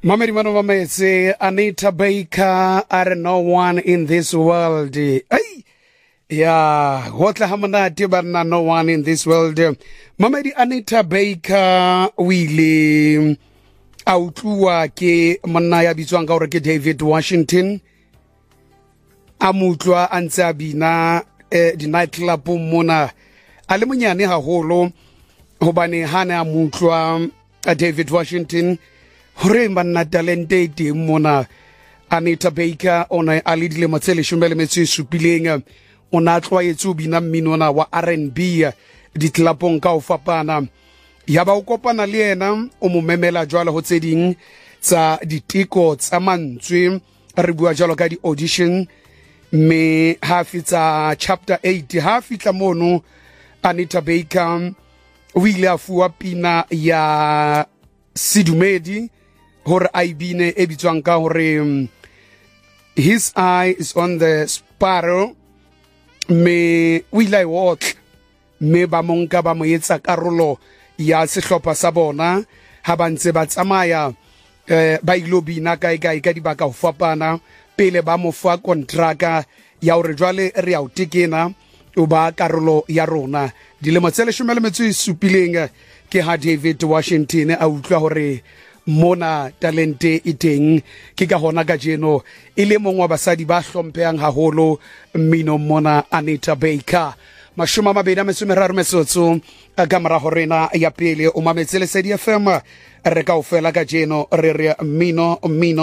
Mamedi mano mametse, Anita Baker are no one in this world. Ay, yeah, hotla hamanati barna no one in this world. Mamedi Anita Baker wile autlua ke monna ya bitswang ka hore ke David Washington. Amutlwa antse abina di nightclub mona. Ale monyane haholo hobane hana amutlwa David Washington. Hore manna talente teng mona. Anita Baker ona a le dilemo tse 17 ona tlwaetse o bina mmino wa R&B ditlapong ka o fapana. Ya ba o kopana le yena o mo memela jwalo ho tse ding tsa diteko tsa mantswe re bua jwalo ka di audition me ha fitsa chapter 8 ha fitla mono Anita Baker o ile a fuwa pina ya Sidumedi hore a ibine e bitswang ka hore his eye is on the sparrow me o ile a watch me ba monka ba mo etsa karolo ya sehlopha sa bona ha ba ntse ba tsamaya ba ilobina ka dibaka ho fapana pele ba mo fa kontraka ya hore jwale re a o tekena o ba karolo ya rona dilemo tse 17 ke ha David Washington a utlwa hore mona talente iteng ke ka hona ka jeno ile mongwa basadi ba hlomphehang haholo mmino mona Anita Baker mashoma mabedi mesomero mesotso ka mara horena ya pele o mametse Lesedi FM re ka ofela ka jeno re mmino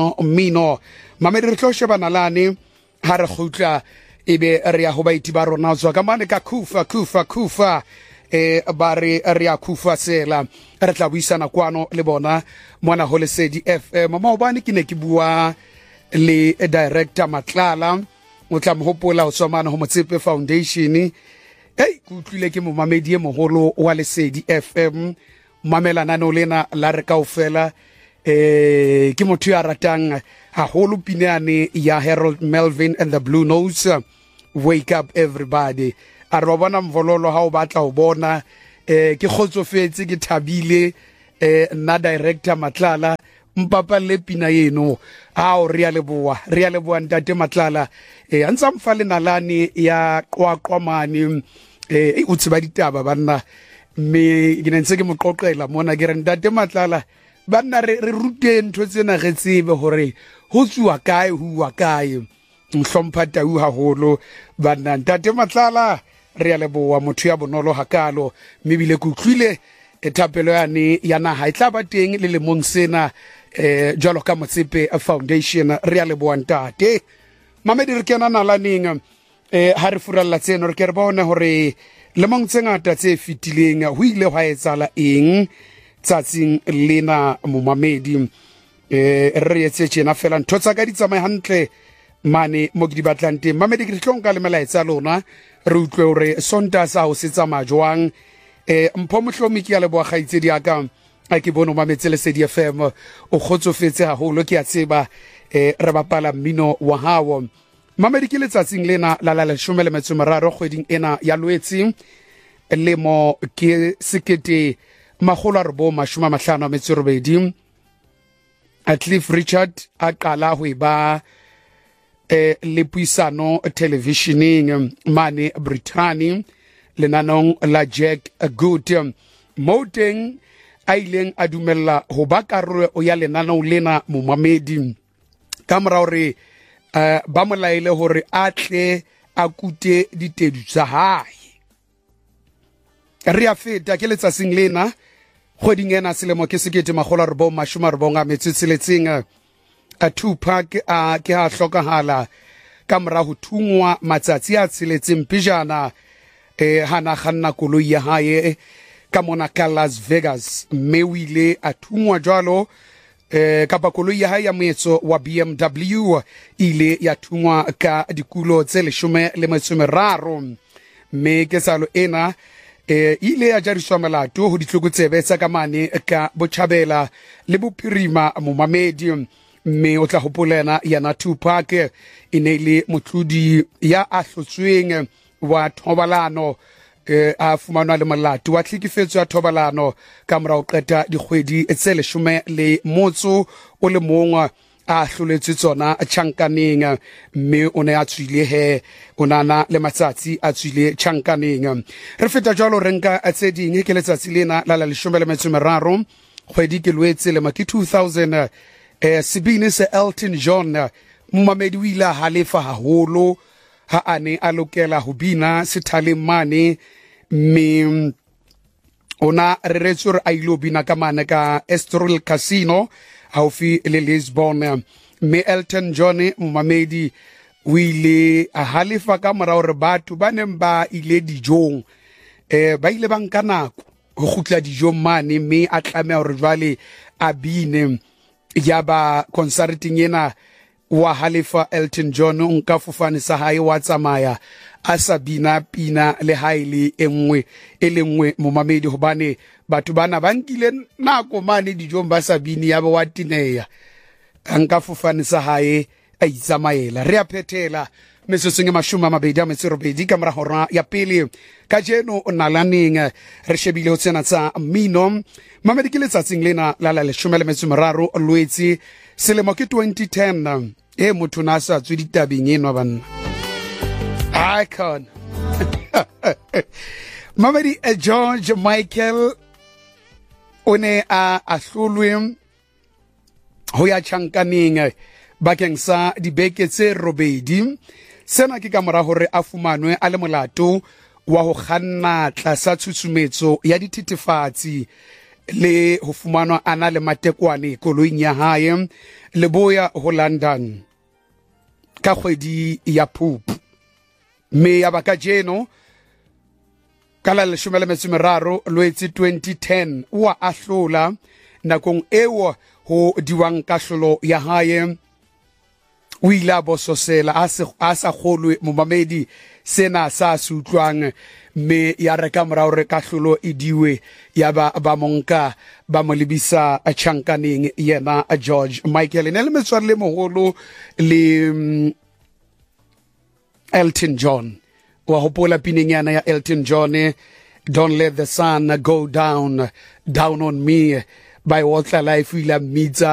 mamedi re tlo sheba nalane ha re khutla ebe re ya ho baiti ba rona tswa ka mane ka kufa bare re ya kufa sela re tla buisana kwano le bona mona ho Lesedi FM maobane ke ne ke bua le director Matlala o tla mo hopola ho tswamana ho Motsepe Foundation ku utlwile ke mo mamedi e moholo wa Lesedi FM mamela nano lena la re kaofela ke motho ya ratang haholo pineane ya Harold Melvin and the Blue Notes wake up everybody a re bona mvololo ha o batla o bona ke khotsofetse ke thabile na director Matlala mpapa le pina yeno a o re ya leboa ntate Matlala antsa mfale nalane ya qwaqwamane o tseba ditaba banna me ke nentse ke moqoqela mona ke re ntate Matlala banna re rute ntho tsena re tsebe hore ho tswa kae huwa kae mhlompha tau haholo banna ntate Matlala re ya leboa motho ya bonolo hakalo mebile ke utlwile thapelo yane ya naha e tla ba teng le lemong sena jwalo ka Motsepe Foundation re ya leboa ntate mamedi re kena nalaneng ha re furalla tseno re ke re bona hore lemong tse ngata tse fitileng ho ile hwa etsala eng tsatsing lena mo mamedi re etse tjena fela ntho tsa ka di tsamaya hantle mane mo ke di batlante mamedi ke tlonka le melaetsa lona re utlwe hore sonta sa ho setsa majwang mpho mohlomi ke ya leboa khaitsedi aka a ke bono mametse Lesedi FM o khotsofetse haholo ke a tseba re bapala mmino wa hawo mamedi ke letsatsing lena la 13 kgweding ena ya Loetse lemo ke sekete magolo a rebo mashoma mahlano a metso robedi Cliff Richard a qala ho ba le puisano televisioning mane Brittany lenanong la Jack Good Moteng a ileng a dumella ho ba karolo ya lenanong lena mo mamedi ka mora hore ba molaile hore a tle a kute ditedu tsa hae re a feta ke letsatsing lena kgweding ena selemo ke sekete magolo a rebo mashoma a rebo a metso tsheletseng a Tupac a ke ha hlokahala ka mora ho thungwa matsatsi a tsheletseng pijana hana khanna koloi ya hae ka mona ka Las Vegas mme o ile a thungwa jwalo kapa koloi ya hae ya moetso wa BMW ile ya thungwa ka dikulo tse 13 mme ke salo ena ile ya jariswa melato ho ditlokotsebe tsa ka mane ka botjhabela le bophirima mo mamedi mme o tla hopolena yana Tupac ine le motludi ya ahlotsweng wa thobalano a fumanwa le molato wa tlhekefetso ya thobalano ka mora o qeta dikgwedi tse 10 le motso o le mongwe a hloletswe tsona tjhankaneng mme o ne a tswile he o nana le matsatsi a tswile tjhankaneng re feta jalo re nka tse ding ke letsatsi lena la 13 kgwedi ke Lwetse le maki 2000 sebini se Elton John mmamedi o ile halefa haholo ha ane a lokela ho bina sethaleng mane mme ona re retso re a ilo bina ka mane ka Estoril Casino haufi le Lisbon mme Elton John mmamedi o ile a halefa ka mora hore batho ba neng ba ile dijong ba ile ba nka nako go khutla dijong mane mme a tlamea hore jwale a bine ya ba concerting ena wa halefa Elton John nka fofane sa hae wa tsamaya a sa bina pina le haile engwe elengwe momamedi hobane batho bana ba nkile nako mane dijong ba sa bini ya ba wa tineya nka fofane sa hae a itsamaela re a phethela mesoseng e 20 ka mora hora ya pele ka jeno o nalaneng re shebile ho tsena tsa mmino mamedi ke letsatsing lena la 13 Lwetse selemo ke 2010 motho na sa tswe ditabeng enwa banna icon mamedi George Michael o ne a hlolwe ho ya tjhankaneng bakeng sa dibeke tse 8 sena ke ka mora hore a fumanwe a le molato wa ho kganna tlasa tshusumetso ya dithethefatsi le ho fumanwa ana le matekwane koloing ya hae le boya ho London ka kgwedi ya Phupu mme ya baka jeno ka la 13 Lwetse 2010 wa ahlola nakong eo ho diwang kahlolo ya hae o ile a bososela a sa kgolwe momamedi sena sa sutlwang mme ya reka mora hore kahlolo e diwe ya ba monka ba mo lebisa a tjhankaneng yena George Michael ne le metswalle moholo le Elton John wa hopola pineng yana ya Elton John Don't Let the Sun Go Down on Me by Walter Life ila mitsa